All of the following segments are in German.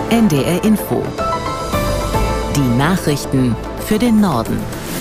NDR Info. Die Nachrichten für den Norden.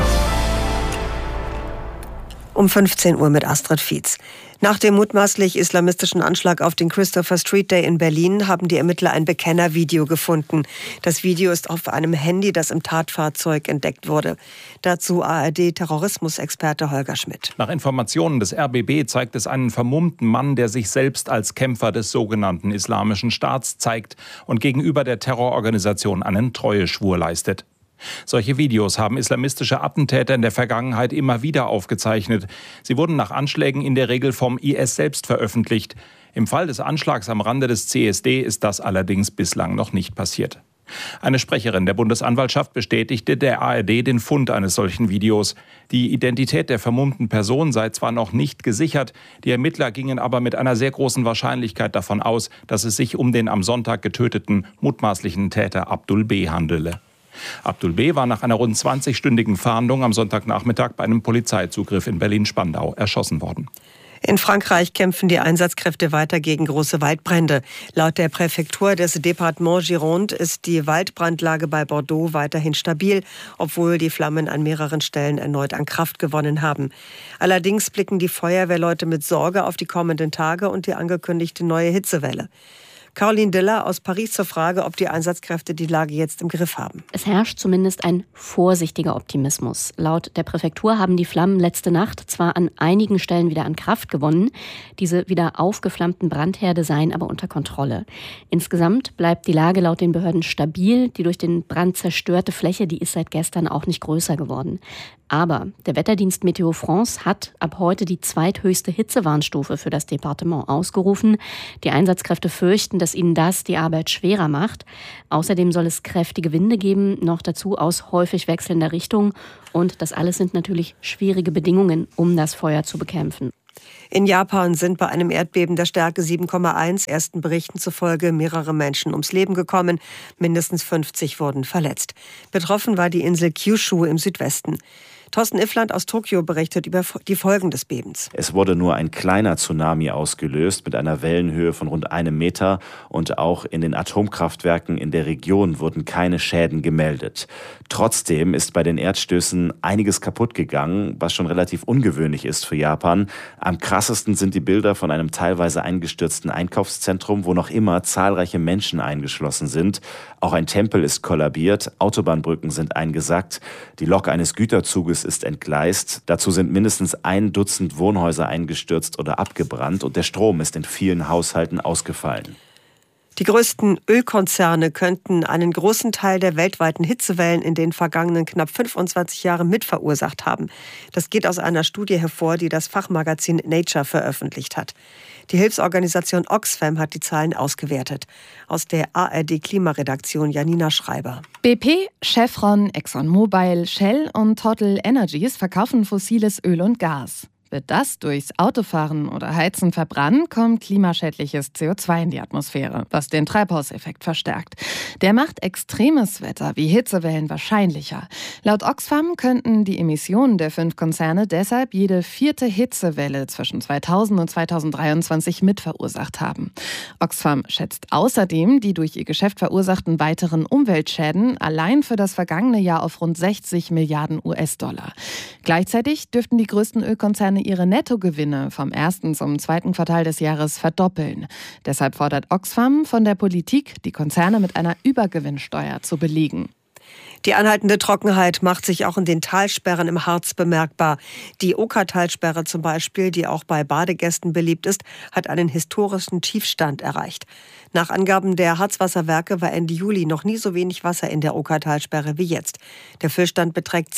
Um 15 Uhr mit Astrid Fietz. Nach dem mutmaßlich islamistischen Anschlag auf den Christopher Street Day in Berlin haben die Ermittler ein Bekennervideo gefunden. Das Video ist auf einem Handy, das im Tatfahrzeug entdeckt wurde. Dazu ARD-Terrorismusexperte Holger Schmidt. Nach Informationen des RBB zeigt es einen vermummten Mann, der sich selbst als Kämpfer des sogenannten Islamischen Staats zeigt und gegenüber der Terrororganisation einen Treueschwur leistet. Solche Videos haben islamistische Attentäter in der Vergangenheit immer wieder aufgezeichnet. Sie wurden nach Anschlägen in der Regel vom IS selbst veröffentlicht. Im Fall des Anschlags am Rande des CSD ist das allerdings bislang noch nicht passiert. Eine Sprecherin der Bundesanwaltschaft bestätigte der ARD den Fund eines solchen Videos. Die Identität der vermummten Person sei zwar noch nicht gesichert, die Ermittler gingen aber mit einer sehr großen Wahrscheinlichkeit davon aus, dass es sich um den am Sonntag getöteten mutmaßlichen Täter Abdul B. handele. Abdul B. war nach einer rund 20-stündigen Fahndung am Sonntagnachmittag bei einem Polizeizugriff in Berlin-Spandau erschossen worden. In Frankreich kämpfen die Einsatzkräfte weiter gegen große Waldbrände. Laut der Präfektur des Département Gironde ist die Waldbrandlage bei Bordeaux weiterhin stabil, obwohl die Flammen an mehreren Stellen erneut an Kraft gewonnen haben. Allerdings blicken die Feuerwehrleute mit Sorge auf die kommenden Tage und die angekündigte neue Hitzewelle. Caroline Diller aus Paris zur Frage, ob die Einsatzkräfte die Lage jetzt im Griff haben. Es herrscht zumindest ein vorsichtiger Optimismus. Laut der Präfektur haben die Flammen letzte Nacht zwar an einigen Stellen wieder an Kraft gewonnen, diese wieder aufgeflammten Brandherde seien aber unter Kontrolle. Insgesamt bleibt die Lage laut den Behörden stabil. Die durch den Brand zerstörte Fläche, die ist seit gestern auch nicht größer geworden. Aber der Wetterdienst Météo France hat ab heute die zweithöchste Hitzewarnstufe für das Departement ausgerufen. Die Einsatzkräfte fürchten, dass ihnen das die Arbeit schwerer macht. Außerdem soll es kräftige Winde geben, noch dazu aus häufig wechselnder Richtung. Und das alles sind natürlich schwierige Bedingungen, um das Feuer zu bekämpfen. In Japan sind bei einem Erdbeben der Stärke 7,1 ersten Berichten zufolge mehrere Menschen ums Leben gekommen. Mindestens 50 wurden verletzt. Betroffen war die Insel Kyushu im Südwesten. Thorsten Iffland aus Tokio berichtet über die Folgen des Bebens. Es wurde nur ein kleiner Tsunami ausgelöst mit einer Wellenhöhe von rund 1 Meter und auch in den Atomkraftwerken in der Region wurden keine Schäden gemeldet. Trotzdem ist bei den Erdstößen einiges kaputt gegangen, was schon relativ ungewöhnlich ist für Japan. Am krassesten sind die Bilder von einem teilweise eingestürzten Einkaufszentrum, wo noch immer zahlreiche Menschen eingeschlossen sind. Auch ein Tempel ist kollabiert, Autobahnbrücken sind eingesackt, die Lok eines Güterzuges ist entgleist. Dazu sind mindestens 1 Dutzend Wohnhäuser eingestürzt oder abgebrannt und der Strom ist in vielen Haushalten ausgefallen. Die größten Ölkonzerne könnten einen großen Teil der weltweiten Hitzewellen in den vergangenen knapp 25 Jahren mitverursacht haben. Das geht aus einer Studie hervor, die das Fachmagazin Nature veröffentlicht hat. Die Hilfsorganisation Oxfam hat die Zahlen ausgewertet. Aus der ARD-Klimaredaktion Janina Schreiber. BP, Chevron, ExxonMobil, Shell und Total Energies verkaufen fossiles Öl und Gas. Wird das durchs Autofahren oder Heizen verbrannt, kommt klimaschädliches CO2 in die Atmosphäre, was den Treibhauseffekt verstärkt. Der macht extremes Wetter wie Hitzewellen wahrscheinlicher. Laut Oxfam könnten die Emissionen der 5 Konzerne deshalb jede 4. Hitzewelle zwischen 2000 und 2023 mitverursacht haben. Oxfam schätzt außerdem die durch ihr Geschäft verursachten weiteren Umweltschäden allein für das vergangene Jahr auf rund 60 Milliarden US-Dollar. Gleichzeitig dürften die größten Ölkonzerne ihre Nettogewinne vom 1. zum 2. Quartal des Jahres verdoppeln. Deshalb fordert Oxfam von der Politik, die Konzerne mit einer Übergewinnsteuer zu belegen. Die anhaltende Trockenheit macht sich auch in den Talsperren im Harz bemerkbar. Die Okertalsperre zum Beispiel, die auch bei Badegästen beliebt ist, hat einen historischen Tiefstand erreicht. Nach Angaben der Harzwasserwerke war Ende Juli noch nie so wenig Wasser in der Okertalsperre wie jetzt. Der Füllstand beträgt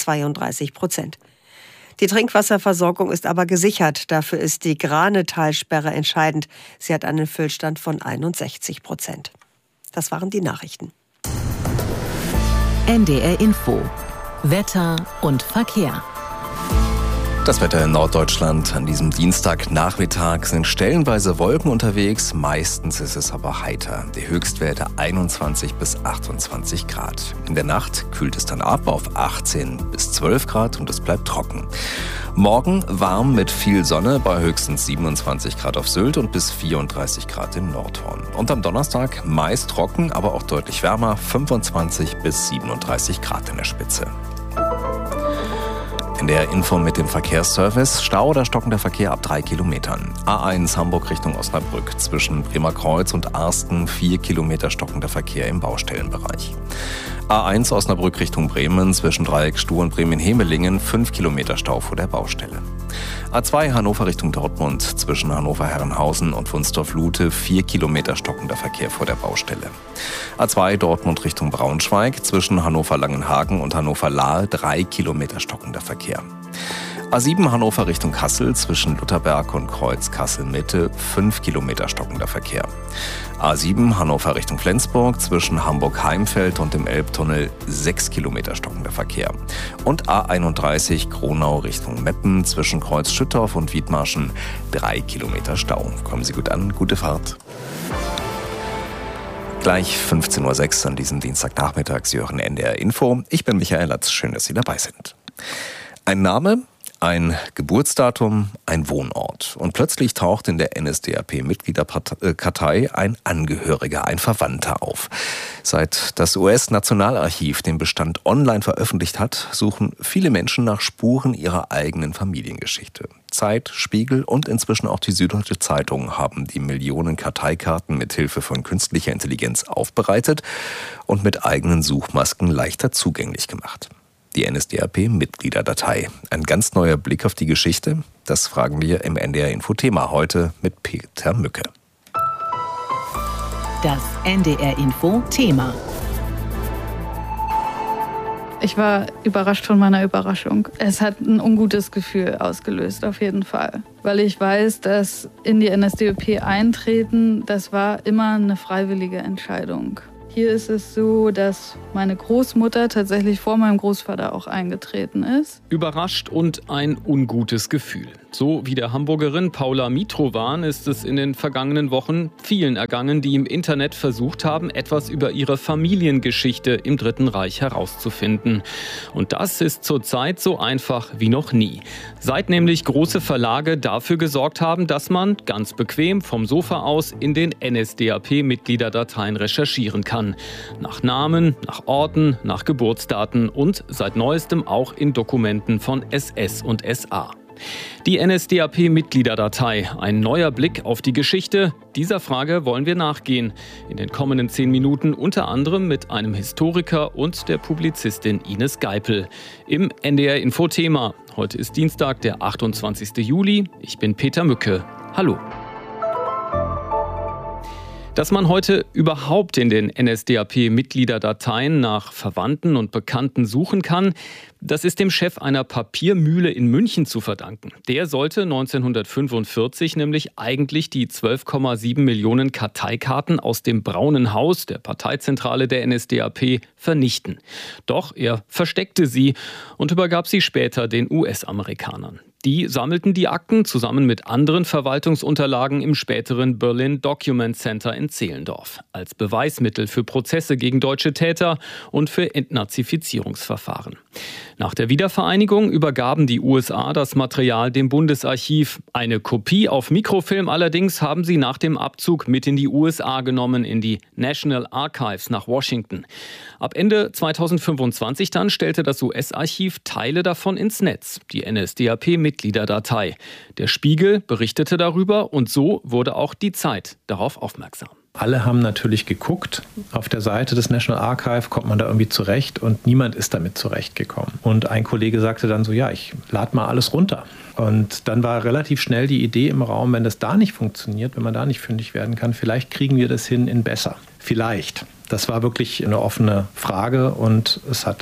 32%. Die Trinkwasserversorgung ist aber gesichert. Dafür ist die Granetalsperre entscheidend. Sie hat einen Füllstand von 61%. Das waren die Nachrichten. NDR Info. Wetter und Verkehr. Das Wetter in Norddeutschland an diesem Dienstagnachmittag sind stellenweise Wolken unterwegs, meistens ist es aber heiter. Die Höchstwerte 21 bis 28 Grad. In der Nacht kühlt es dann ab auf 18 bis 12 Grad und es bleibt trocken. Morgen warm mit viel Sonne bei höchstens 27 Grad auf Sylt und bis 34 Grad in Nordhorn. Und am Donnerstag meist trocken, aber auch deutlich wärmer, 25 bis 37 Grad in der Spitze. In der Info mit dem Verkehrsservice: Stau oder stockender Verkehr ab 3 Kilometern. A1 Hamburg Richtung Osnabrück. Zwischen Bremerkreuz und Arsten 4 Kilometer stockender Verkehr im Baustellenbereich. A1 Osnabrück Richtung Bremen. Zwischen Dreieck Stuhr und Bremen-Hemelingen 5 Kilometer Stau vor der Baustelle. A2 Hannover Richtung Dortmund. Zwischen Hannover-Herrenhausen und Wunstorf-Lute 4 Kilometer stockender Verkehr vor der Baustelle. A2 Dortmund Richtung Braunschweig. Zwischen Hannover-Langenhagen und Hannover-Lahe 3 Kilometer stockender Verkehr. A7 Hannover Richtung Kassel. Zwischen Lutherberg und Kreuz Kassel-Mitte 5 Kilometer stockender Verkehr. A7 Hannover Richtung Flensburg. Zwischen Hamburg-Heimfeld und dem Elbtunnel 6 Kilometer stockender Verkehr. Und A31 Kronau Richtung Meppen. Zwischen Kreuz Schüttorf und Wiedmarschen 3 Kilometer Stau. Kommen Sie gut an, gute Fahrt. Gleich 15.06 Uhr an diesem Dienstagnachmittag. Sie hören NDR Info. Ich bin Michael Latz. Schön, dass Sie dabei sind. Ein Name, ein Geburtsdatum, ein Wohnort. Und plötzlich taucht in der NSDAP-Mitgliederkartei ein Angehöriger, ein Verwandter auf. Seit das US-Nationalarchiv den Bestand online veröffentlicht hat, suchen viele Menschen nach Spuren ihrer eigenen Familiengeschichte. Zeit, Spiegel und inzwischen auch die Süddeutsche Zeitung haben die Millionen Karteikarten mit Hilfe von künstlicher Intelligenz aufbereitet und mit eigenen Suchmasken leichter zugänglich gemacht. Die NSDAP-Mitgliederdatei. Ein ganz neuer Blick auf die Geschichte? Das fragen wir im NDR-Info-Thema heute mit Peter Mücke. Das NDR-Info-Thema. Ich war überrascht von meiner Überraschung. Es hat ein ungutes Gefühl ausgelöst, auf jeden Fall. Weil ich weiß, dass in die NSDAP eintreten, das war immer eine freiwillige Entscheidung. Hier ist es so, dass meine Großmutter tatsächlich vor meinem Großvater auch eingetreten ist. Überrascht und ein ungutes Gefühl. So wie der Hamburgerin Paula Mitrovan ist es in den vergangenen Wochen vielen ergangen, die im Internet versucht haben, etwas über ihre Familiengeschichte im Dritten Reich herauszufinden. Und das ist zurzeit so einfach wie noch nie. Seit nämlich große Verlage dafür gesorgt haben, dass man ganz bequem vom Sofa aus in den NSDAP-Mitgliederdateien recherchieren kann. Nach Namen, nach Orten, nach Geburtsdaten und seit neuestem auch in Dokumenten von SS und SA. Die NSDAP-Mitgliederdatei, ein neuer Blick auf die Geschichte. Dieser Frage wollen wir nachgehen. In den kommenden 10 Minuten unter anderem mit einem Historiker und der Publizistin Ines Geipel. Im NDR-Info-Thema. Heute ist Dienstag, der 28. Juli. Ich bin Peter Mücke. Hallo. Dass man heute überhaupt in den NSDAP-Mitgliederdateien nach Verwandten und Bekannten suchen kann, das ist dem Chef einer Papiermühle in München zu verdanken. Der sollte 1945 nämlich eigentlich die 12,7 Millionen Karteikarten aus dem Braunen Haus, der Parteizentrale der NSDAP, vernichten. Doch er versteckte sie und übergab sie später den US-Amerikanern. Die sammelten die Akten zusammen mit anderen Verwaltungsunterlagen im späteren Berlin Document Center in Zehlendorf als Beweismittel für Prozesse gegen deutsche Täter und für Entnazifizierungsverfahren. Nach der Wiedervereinigung übergaben die USA das Material dem Bundesarchiv. Eine Kopie auf Mikrofilm allerdings haben sie nach dem Abzug mit in die USA genommen, in die National Archives nach Washington. Ab Ende 2025 dann stellte das US-Archiv Teile davon ins Netz, die NSDAP-Mitgliederdatei. Der Spiegel berichtete darüber und so wurde auch die Zeit darauf aufmerksam. Alle haben natürlich geguckt. Auf der Seite des National Archive kommt man da irgendwie zurecht und niemand ist damit zurechtgekommen. Und ein Kollege sagte dann so, ja, ich lade mal alles runter. Und dann war relativ schnell die Idee im Raum, wenn das da nicht funktioniert, wenn man da nicht fündig werden kann, vielleicht kriegen wir das hin in besser. Vielleicht. Das war wirklich eine offene Frage und es hat dann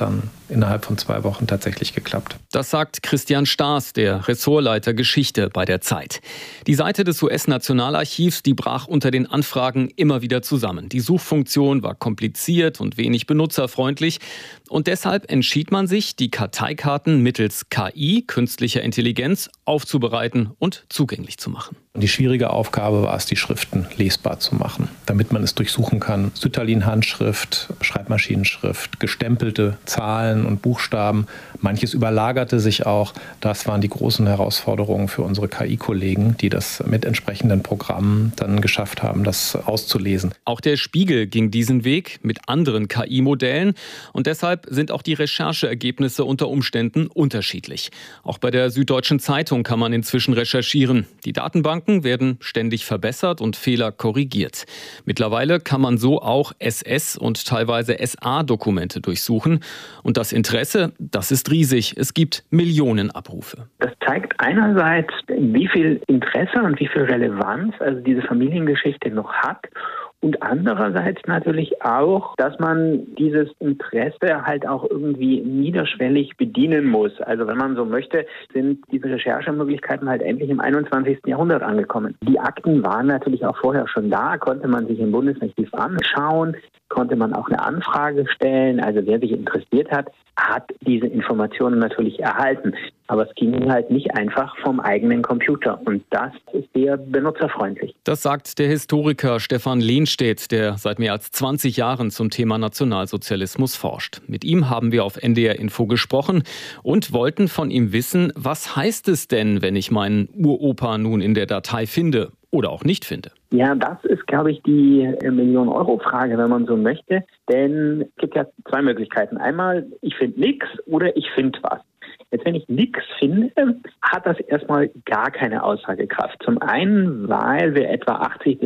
innerhalb von 2 Wochen tatsächlich geklappt. Das sagt Christian Staas, der Ressortleiter Geschichte bei der Zeit. Die Seite des US-Nationalarchivs, die brach unter den Anfragen immer wieder zusammen. Die Suchfunktion war kompliziert und wenig benutzerfreundlich. Und deshalb entschied man sich, die Karteikarten mittels KI, künstlicher Intelligenz, aufzubereiten und zugänglich zu machen. Und die schwierige Aufgabe war es, die Schriften lesbar zu machen, damit man es durchsuchen kann. Sütterlin-Handschrift, Schreibmaschinenschrift, gestempelte Zahlen und Buchstaben. Manches überlagerte sich auch. Das waren die großen Herausforderungen für unsere KI-Kollegen, die das mit entsprechenden Programmen dann geschafft haben, das auszulesen. Auch der Spiegel ging diesen Weg mit anderen KI-Modellen. Und deshalb sind auch die Rechercheergebnisse unter Umständen unterschiedlich. Auch bei der Süddeutschen Zeitung kann man inzwischen recherchieren. Die Datenbanken werden ständig verbessert und Fehler korrigiert. Mittlerweile kann man so auch SS- und teilweise SA-Dokumente durchsuchen. Und das Interesse, das ist riesig. Es gibt Millionen Abrufe. Das zeigt einerseits, wie viel Interesse und wie viel Relevanz also diese Familiengeschichte noch hat. Und andererseits natürlich auch, dass man dieses Interesse halt auch irgendwie niederschwellig bedienen muss. Also wenn man so möchte, sind diese Recherchemöglichkeiten halt endlich im 21. Jahrhundert angekommen. Die Akten waren natürlich auch vorher schon da, konnte man sich im Bundesarchiv anschauen, konnte man auch eine Anfrage stellen. Also wer sich interessiert hat, hat diese Informationen natürlich erhalten. Aber es ging halt nicht einfach vom eigenen Computer. Und das ist sehr benutzerfreundlich. Das sagt der Historiker Stefan Lehnstedt, der seit mehr als 20 Jahren zum Thema Nationalsozialismus forscht. Mit ihm haben wir auf NDR Info gesprochen und wollten von ihm wissen, was heißt es denn, wenn ich meinen Uropa nun in der Datei finde oder auch nicht finde? Ja, das ist, glaube ich, die Million-Euro-Frage, wenn man so möchte. Denn es gibt ja 2 Möglichkeiten. Einmal, ich finde nichts oder ich finde was. Jetzt, wenn ich nichts finde, hat das erstmal gar keine Aussagekraft. Zum einen, weil wir etwa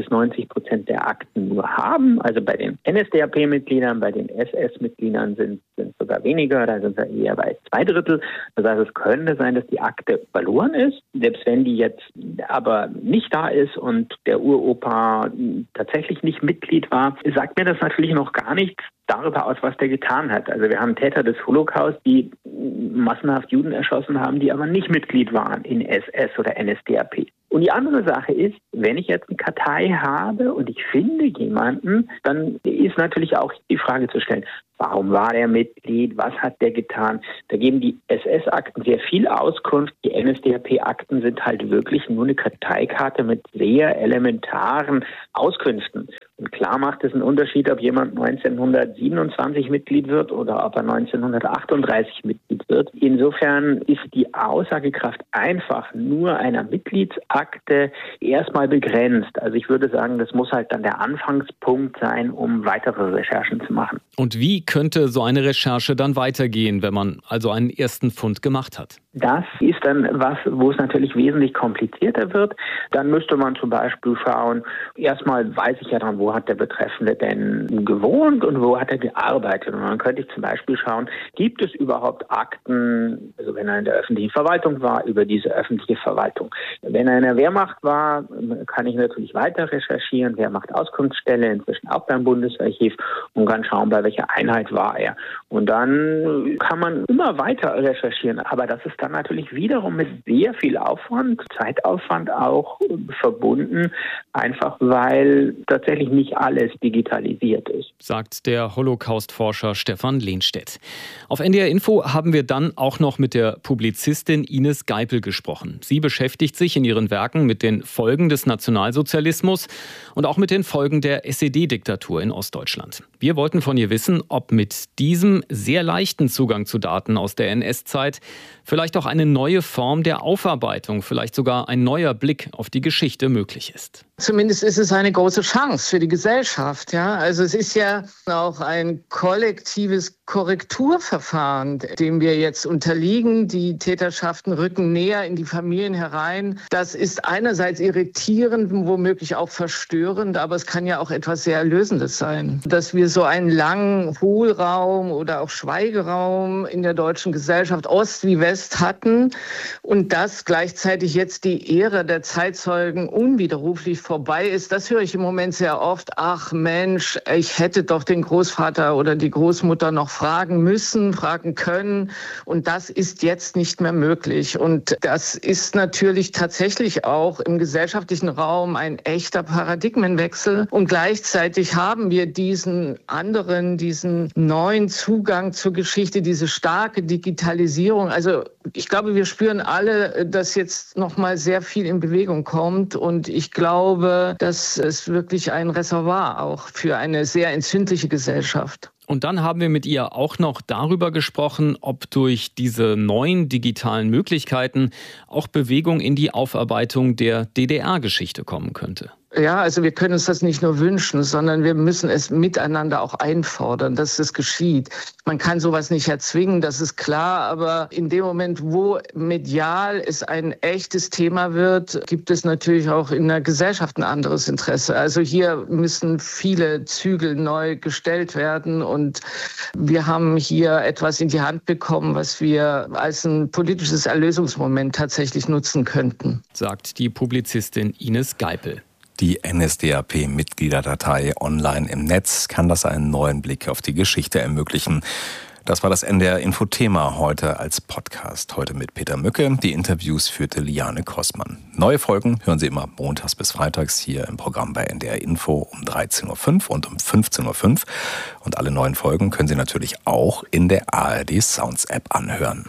80-90% der Akten nur haben. Also bei den NSDAP-Mitgliedern, bei den SS-Mitgliedern sind sogar weniger, da sind wir eher bei 2/3. Das heißt, es könnte sein, dass die Akte verloren ist. Selbst wenn die jetzt aber nicht da ist und der Uropa tatsächlich nicht Mitglied war, sagt mir das natürlich noch gar nichts darüber aus, was der getan hat. Also wir haben Täter des Holocaust, die massenhaft Juden erschossen haben, die aber nicht Mitglied waren in SS oder NSDAP. Und die andere Sache ist, wenn ich jetzt eine Kartei habe und ich finde jemanden, dann ist natürlich auch die Frage zu stellen, warum war der Mitglied, was hat der getan? Da geben die SS-Akten sehr viel Auskunft. Die NSDAP-Akten sind halt wirklich nur eine Karteikarte mit sehr elementaren Auskünften. Und klar macht es einen Unterschied, ob jemand 1927 Mitglied wird oder ob er 1938 Mitglied wird. Insofern ist die Aussagekraft einfach nur einer Mitgliedsakte erstmal begrenzt. Also ich würde sagen, das muss halt dann der Anfangspunkt sein, um weitere Recherchen zu machen. Und wie könnte so eine Recherche dann weitergehen, wenn man also einen ersten Fund gemacht hat? Das ist dann was, wo es natürlich wesentlich komplizierter wird. Dann müsste man zum Beispiel schauen, erstmal weiß ich ja dann, wo hat der Betreffende denn gewohnt und wo hat er gearbeitet. Und dann könnte ich zum Beispiel schauen, gibt es überhaupt Akten, also wenn er in der öffentlichen Verwaltung war, über diese öffentliche Verwaltung. Wenn er in der Wehrmacht war, kann ich natürlich weiter recherchieren, Wehrmacht-Auskunftsstelle, inzwischen auch beim Bundesarchiv, und kann schauen, bei welcher Einheit war er. Und dann kann man immer weiter recherchieren, aber das ist dann natürlich wiederum mit sehr viel Aufwand, Zeitaufwand auch verbunden, einfach weil tatsächlich nicht alles digitalisiert ist. Sagt der Holocaust-Forscher Stefan Lehnstedt. Auf NDR Info haben wir dann auch noch mit der Publizistin Ines Geipel gesprochen. Sie beschäftigt sich in ihren Werken mit den Folgen des Nationalsozialismus und auch mit den Folgen der SED-Diktatur in Ostdeutschland. Wir wollten von ihr wissen, ob mit diesem sehr leichten Zugang zu Daten aus der NS-Zeit vielleicht auch eine neue Form der Aufarbeitung, vielleicht sogar ein neuer Blick auf die Geschichte möglich ist. Zumindest ist es eine große Chance für die Gesellschaft. Ja? Also es ist ja auch ein kollektives Korrekturverfahren, dem wir jetzt unterliegen. Die Täterschaften rücken näher in die Familien herein. Das ist einerseits irritierend, womöglich auch verstörend, aber es kann ja auch etwas sehr Erlösendes sein. Dass wir so einen langen Hohlraum oder auch Schweigeraum in der deutschen Gesellschaft, Ost wie West, hatten und dass gleichzeitig jetzt die Ära der Zeitzeugen unwiderruflich vorbei ist, das höre ich im Moment sehr oft. Ach Mensch, ich hätte doch den Großvater oder die Großmutter noch fragen müssen, fragen können. Und das ist jetzt nicht mehr möglich. Und das ist natürlich tatsächlich auch im gesellschaftlichen Raum ein echter Paradigmenwechsel. Und gleichzeitig haben wir diesen neuen Zugang zur Geschichte, diese starke Digitalisierung. Also ich glaube, wir spüren alle, dass jetzt noch mal sehr viel in Bewegung kommt. Und ich glaube, dass es wirklich ein Reservoir auch für eine sehr entzündliche Gesellschaft. Und dann haben wir mit ihr auch noch darüber gesprochen, ob durch diese neuen digitalen Möglichkeiten auch Bewegung in die Aufarbeitung der DDR-Geschichte kommen könnte. Ja, also wir können uns das nicht nur wünschen, sondern wir müssen es miteinander auch einfordern, dass es geschieht. Man kann sowas nicht erzwingen, das ist klar, aber in dem Moment, wo medial es ein echtes Thema wird, gibt es natürlich auch in der Gesellschaft ein anderes Interesse. Also hier müssen viele Zügel neu gestellt werden und wir haben hier etwas in die Hand bekommen, was wir als ein politisches Erlösungsmoment tatsächlich nutzen könnten. Sagt die Publizistin Ines Geipel. Die NSDAP-Mitgliederdatei online im Netz kann das einen neuen Blick auf die Geschichte ermöglichen. Das war das NDR-Info-Thema heute als Podcast. Heute mit Peter Mücke. Die Interviews führte Liane Kossmann. Neue Folgen hören Sie immer montags bis freitags hier im Programm bei NDR Info um 13.05 Uhr und um 15.05 Uhr. Und alle neuen Folgen können Sie natürlich auch in der ARD Sounds App anhören.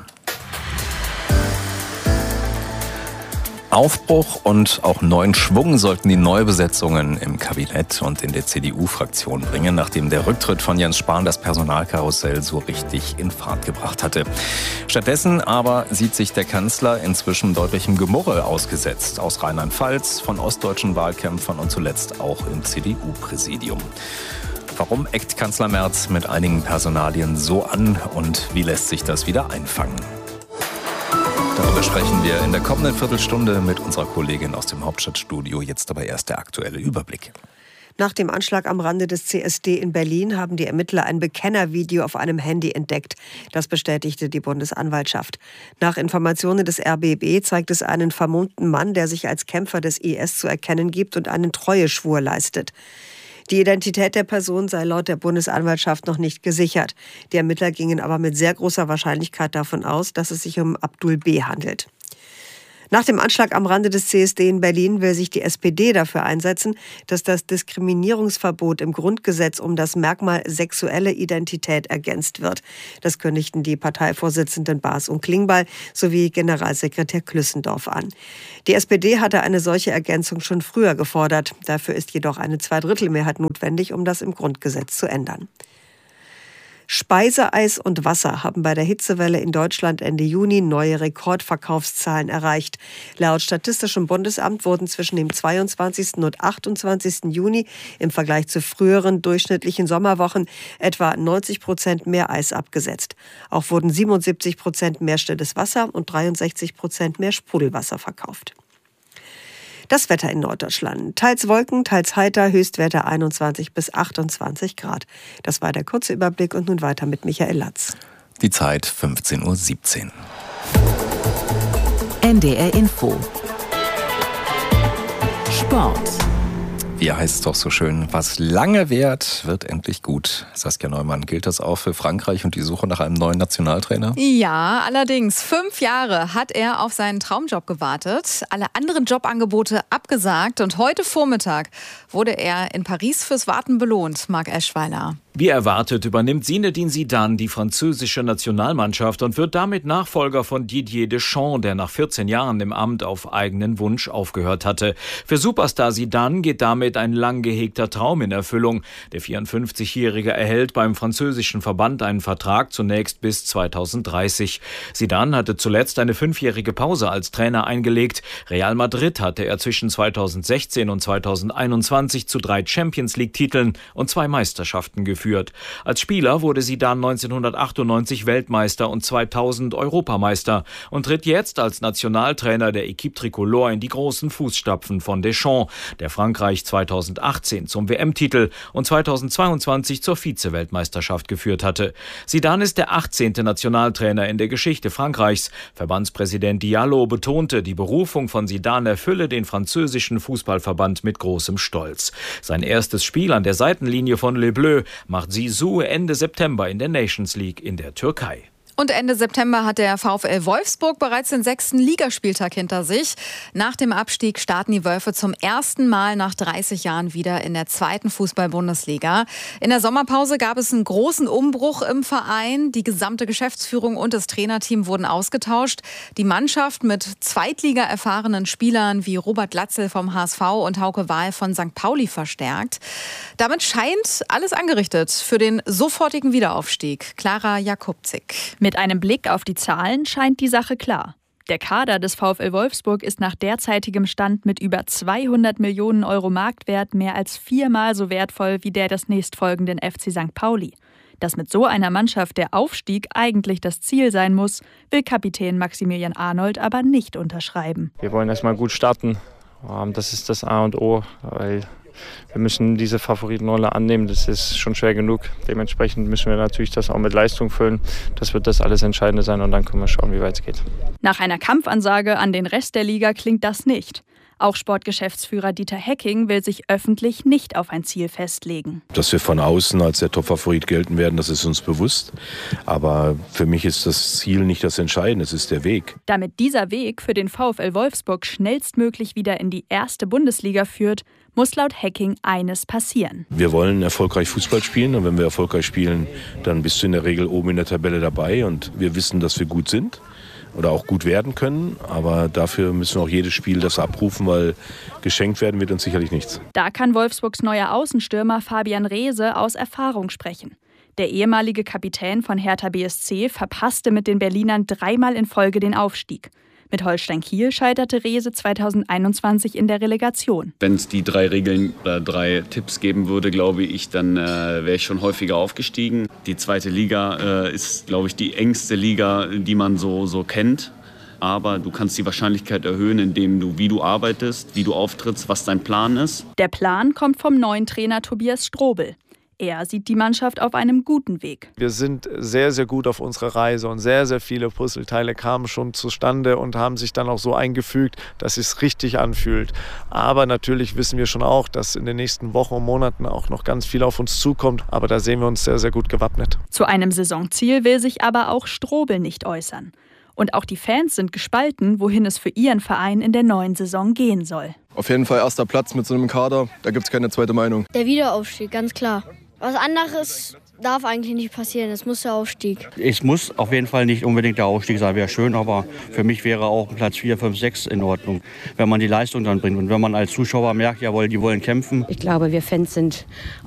Aufbruch und auch neuen Schwung sollten die Neubesetzungen im Kabinett und in der CDU-Fraktion bringen, nachdem der Rücktritt von Jens Spahn das Personalkarussell so richtig in Fahrt gebracht hatte. Stattdessen aber sieht sich der Kanzler inzwischen deutlichem Gemurre ausgesetzt, aus Rheinland-Pfalz, von ostdeutschen Wahlkämpfern und zuletzt auch im CDU-Präsidium. Warum eckt Kanzler Merz mit einigen Personalien so an und wie lässt sich das wieder einfangen? Darüber sprechen wir in der kommenden Viertelstunde mit unserer Kollegin aus dem Hauptstadtstudio. Jetzt aber erst der aktuelle Überblick. Nach dem Anschlag am Rande des CSD in Berlin haben die Ermittler ein Bekennervideo auf einem Handy entdeckt. Das bestätigte die Bundesanwaltschaft. Nach Informationen des RBB zeigt es einen vermummten Mann, der sich als Kämpfer des IS zu erkennen gibt und einen Treueschwur leistet. Die Identität der Person sei laut der Bundesanwaltschaft noch nicht gesichert. Die Ermittler gingen aber mit sehr großer Wahrscheinlichkeit davon aus, dass es sich um Abdul B. handelt. Nach dem Anschlag am Rande des CSD in Berlin will sich die SPD dafür einsetzen, dass das Diskriminierungsverbot im Grundgesetz um das Merkmal sexuelle Identität ergänzt wird. Das kündigten die Parteivorsitzenden Baas und Klingbeil sowie Generalsekretär Klüssendorf an. Die SPD hatte eine solche Ergänzung schon früher gefordert. Dafür ist jedoch eine Zweidrittelmehrheit notwendig, um das im Grundgesetz zu ändern. Speiseeis und Wasser haben bei der Hitzewelle in Deutschland Ende Juni neue Rekordverkaufszahlen erreicht. Laut Statistischem Bundesamt wurden zwischen dem 22. und 28. Juni im Vergleich zu früheren durchschnittlichen Sommerwochen etwa 90% mehr Eis abgesetzt. Auch wurden 77% mehr stilles Wasser und 63% mehr Sprudelwasser verkauft. Das Wetter in Norddeutschland. Teils Wolken, teils heiter, Höchstwerte 21 bis 28 Grad. Das war der kurze Überblick und nun weiter mit Michael Latz. Die Zeit 15.17 Uhr. NDR Info. Sport. Wie heißt es doch so schön, was lange währt, wird endlich gut. Saskia Neumann, gilt das auch für Frankreich und die Suche nach einem neuen Nationaltrainer? Ja, allerdings. 5 Jahre hat er auf seinen Traumjob gewartet, alle anderen Jobangebote abgesagt und heute Vormittag wurde er in Paris fürs Warten belohnt, Marc Eschweiler. Wie erwartet übernimmt Zinedine Zidane die französische Nationalmannschaft und wird damit Nachfolger von Didier Deschamps, der nach 14 Jahren im Amt auf eigenen Wunsch aufgehört hatte. Für Superstar Zidane geht damit ein lang gehegter Traum in Erfüllung. Der 54-Jährige erhält beim französischen Verband einen Vertrag zunächst bis 2030. Zidane hatte zuletzt eine 5-jährige Pause als Trainer eingelegt. Real Madrid hatte er zwischen 2016 und 2021 zu 3 Champions-League-Titeln und 2 Meisterschaften geführt. geführt. Als Spieler wurde Zidane 1998 Weltmeister und 2000 Europameister und tritt jetzt als Nationaltrainer der Équipe Tricolore in die großen Fußstapfen von Deschamps, der Frankreich 2018 zum WM-Titel und 2022 zur Vize-Weltmeisterschaft geführt hatte. Zidane ist der 18. Nationaltrainer in der Geschichte Frankreichs. Verbandspräsident Diallo betonte, die Berufung von Zidane erfülle den französischen Fußballverband mit großem Stolz. Sein erstes Spiel an der Seitenlinie von Les Bleus macht Zizou Ende September in der Nations League in der Türkei. Und Ende September hat der VfL Wolfsburg bereits den 6. Ligaspieltag hinter sich. Nach dem Abstieg starten die Wölfe zum ersten Mal nach 30 Jahren wieder in der 2. Fußball-Bundesliga. In der Sommerpause gab es einen großen Umbruch im Verein. Die gesamte Geschäftsführung und das Trainerteam wurden ausgetauscht. Die Mannschaft mit Zweitliga-erfahrenen Spielern wie Robert Glatzel vom HSV und Hauke Wahl von St. Pauli verstärkt. Damit scheint alles angerichtet für den sofortigen Wiederaufstieg. Clara Jakubczyk. Mit einem Blick auf die Zahlen scheint die Sache klar. Der Kader des VfL Wolfsburg ist nach derzeitigem Stand mit über 200 Millionen Euro Marktwert mehr als 4-mal so wertvoll wie der des nächstfolgenden FC St. Pauli. Dass mit so einer Mannschaft der Aufstieg eigentlich das Ziel sein muss, will Kapitän Maximilian Arnold aber nicht unterschreiben. Wir wollen erstmal gut starten. Das ist das A und O, weil wir müssen diese Favoritenrolle annehmen, das ist schon schwer genug. Dementsprechend müssen wir natürlich das auch mit Leistung füllen. Das wird das alles Entscheidende sein und dann können wir schauen, wie weit es geht. Nach einer Kampfansage an den Rest der Liga klingt das nicht. Auch Sportgeschäftsführer Dieter Hecking will sich öffentlich nicht auf ein Ziel festlegen. Dass wir von außen als der Top-Favorit gelten werden, das ist uns bewusst. Aber für mich ist das Ziel nicht das Entscheidende, es ist der Weg. Damit dieser Weg für den VfL Wolfsburg schnellstmöglich wieder in die 1. Bundesliga führt, muss laut Hecking eines passieren. Wir wollen erfolgreich Fußball spielen und wenn wir erfolgreich spielen, dann bist du in der Regel oben in der Tabelle dabei und wir wissen, dass wir gut sind oder auch gut werden können, aber dafür müssen wir auch jedes Spiel das abrufen, weil geschenkt werden wird uns sicherlich nichts. Da kann Wolfsburgs neuer Außenstürmer Fabian Reese aus Erfahrung sprechen. Der ehemalige Kapitän von Hertha BSC verpasste mit den Berlinern 3-mal in Folge den Aufstieg. Mit Holstein Kiel scheiterte Reese 2021 in der Relegation. Wenn es die 3 Regeln oder 3 Tipps geben würde, glaube ich, dann wäre ich schon häufiger aufgestiegen. Die 2. Liga ist, glaube ich, die engste Liga, die man so kennt. Aber du kannst die Wahrscheinlichkeit erhöhen, indem du, wie du arbeitest, wie du auftrittst, was dein Plan ist. Der Plan kommt vom neuen Trainer Tobias Strobel. Er sieht die Mannschaft auf einem guten Weg. Wir sind sehr, sehr gut auf unserer Reise und sehr, sehr viele Puzzleteile kamen schon zustande und haben sich dann auch so eingefügt, dass es richtig anfühlt. Aber natürlich wissen wir schon auch, dass in den nächsten Wochen und Monaten auch noch ganz viel auf uns zukommt. Aber da sehen wir uns sehr, sehr gut gewappnet. Zu einem Saisonziel will sich aber auch Strobel nicht äußern. Und auch die Fans sind gespalten, wohin es für ihren Verein in der neuen Saison gehen soll. Auf jeden Fall 1. Platz mit so einem Kader, da gibt es keine zweite Meinung. Der Wiederaufstieg, ganz klar. Was anderes darf eigentlich nicht passieren, es muss der Aufstieg. Es muss auf jeden Fall nicht unbedingt der Aufstieg sein, wäre schön, aber für mich wäre auch Platz 4, 5, 6 in Ordnung, wenn man die Leistung dann bringt. Und wenn man als Zuschauer merkt, jawohl, die wollen kämpfen. Ich glaube, wir Fans sind